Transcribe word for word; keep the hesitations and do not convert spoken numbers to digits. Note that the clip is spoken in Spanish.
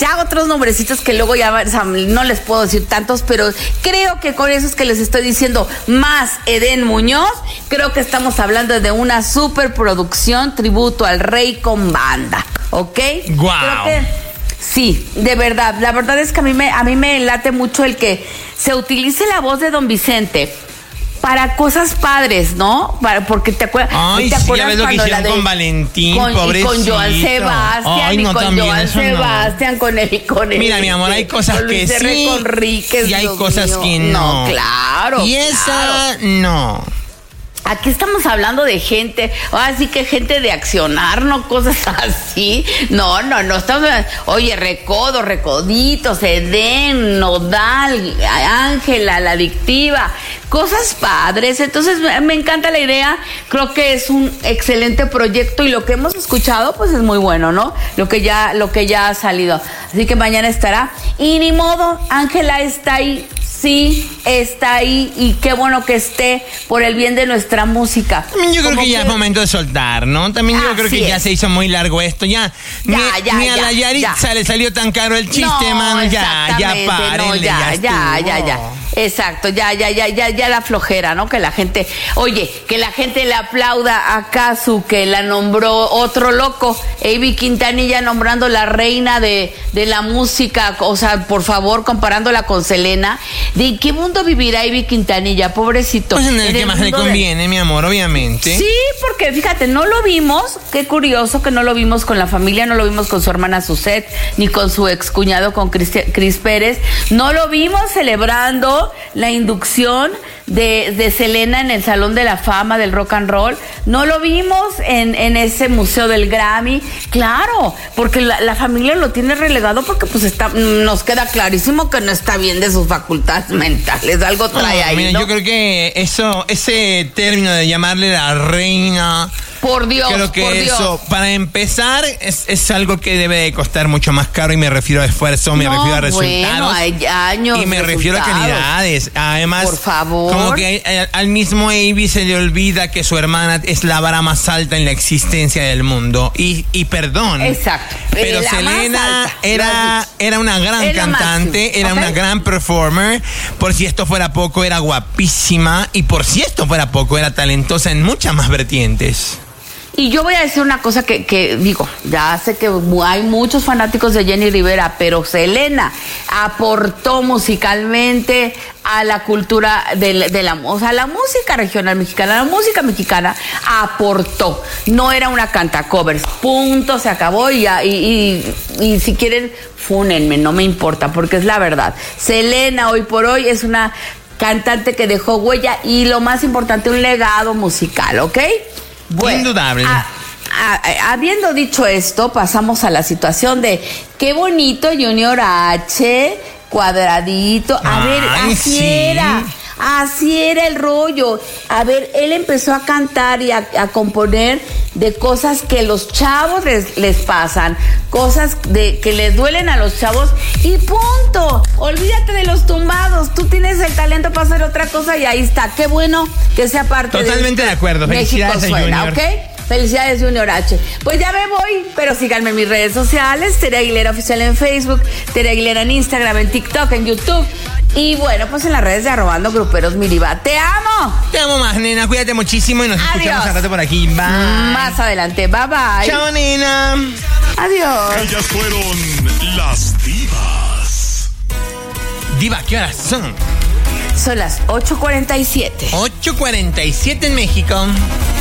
ya otros nombrecitos que luego ya o sea, no les puedo decir tantos, pero creo que con esos que les estoy diciendo, más Edén Muñoz, creo que estamos hablando de una superproducción tributo al rey con banda, ¿ok? Wow. Creo que sí, de verdad. La verdad es que a mí me, a mí me late mucho el que se utilice la voz de Don Vicente para cosas padres, ¿no? Para, porque te, acuer- Ay, ¿te sí, acuerdas ya ves lo que cuando hicieron la de, con Valentín, con, pobrecito. Y con Joan Sebastián, Ay, y no, con también, Joan eso no. Sebastián, con él, con él. Mira, mi amor, hay cosas con Luis que R. sí Conríquez, y hay Dios cosas mío. que no. No, claro. Y esa, claro. no. Aquí estamos hablando de gente, así que gente de accionar, no cosas así. No, no, no estamos. Oye, Recodo, Recoditos, Edén, Nodal, Ángela, la adictiva, cosas padres. Entonces me encanta la idea, creo que es un excelente proyecto y lo que hemos escuchado pues es muy bueno, ¿no? Lo que ya, lo que ya ha salido. Así que mañana estará. Y ni modo, Ángela está ahí. Sí, está ahí y qué bueno que esté por el bien de nuestra música. También yo creo Como que ya que- es momento de soltar, ¿no? También yo Así creo que ya es. se hizo muy largo esto. Ya, Ya, ni, ya, ni a ya, la Yaritza ya. le salió tan caro el chiste, No, mano. Ya, ya exactamente, párenle, no, ya, ya, ya, estuvo. ya, ya. Exacto, ya, ya, ya, ya, ya la flojera, ¿no? Que la gente, oye, que la gente le aplauda a Casu, que la nombró otro loco, Ivy Quintanilla nombrando la reina de, de la música, o sea, por favor, comparándola con Selena. ¿De qué mundo vivirá Ivy Quintanilla, pobrecito? Pues en el En que el más le mundo de- conviene, mi amor, obviamente. Sí, porque fíjate, no lo vimos, qué curioso que no lo vimos con la familia, no lo vimos con su hermana Suzette, ni con su excuñado, con Cristi- Cris Pérez, no lo vimos celebrando la inducción de, de Selena en el Salón de la Fama del Rock and Roll, no lo vimos en, en ese Museo del Grammy, claro, porque la, la familia lo tiene relegado porque pues está, nos queda clarísimo que no está bien de sus facultades mentales, algo trae No, ahí, mira, ¿no? yo creo que eso, ese término de llamarle la reina, Por Dios, creo que por Dios. eso, para empezar, es, es algo que debe de costar mucho más caro y me refiero a esfuerzo, me No, refiero a resultados. bueno, hay años y me de refiero a resultados. calidades. Además, Por favor. como que eh, al mismo Avi se le olvida que su hermana es la vara más alta en la existencia del mundo. Y, y perdón. Exacto. Pero La más Selena alta, lo era, has dicho. era una gran Es la cantante, máxima, era ¿ok? una gran performer. Por si esto fuera poco, era guapísima. Y por si esto fuera poco, era talentosa en muchas más vertientes. Y yo voy a decir una cosa que, que digo, ya sé que hay muchos fanáticos de Jenny Rivera, pero Selena aportó musicalmente a la cultura de, de la, o sea, la música regional mexicana, la música mexicana aportó. No era una cantacovers, punto, se acabó y, ya, y, y, y si quieren, fúnenme, no me importa, porque es la verdad. Selena hoy por hoy es una cantante que dejó huella y lo más importante, un legado musical, ¿ok? Bueno, Indudable. a- a- habiendo dicho esto, pasamos a la situación de qué bonito Junior H, cuadradito. A Ay, ver, así sí. era. Así era el rollo. A ver, él empezó a cantar y a, a componer de cosas que los chavos les, les pasan, cosas de que les duelen a los chavos y punto. Olvídate de los tumbados. Tú tienes el talento para hacer otra cosa y ahí está. Qué bueno que sea parte de Totalmente de acuerdo. México Felicidades a Suena, Junior. ¿ok? Felicidades, Junior H. Pues ya me voy, pero síganme en mis redes sociales. Tere Aguilera Oficial en Facebook, Tere Aguilera en Instagram, en TikTok, en YouTube. Y bueno, pues en las redes de Arrobando Gruperos Miriba. ¡Te amo! Te amo más, nena. Cuídate muchísimo y nos Adiós. escuchamos al rato por aquí. Bye. Más adelante. Bye, bye. Chao, nena. Adiós. Ellas fueron las divas. Diva, ¿qué horas son? Son las ocho cuarenta y siete. ocho cuarenta y siete en México.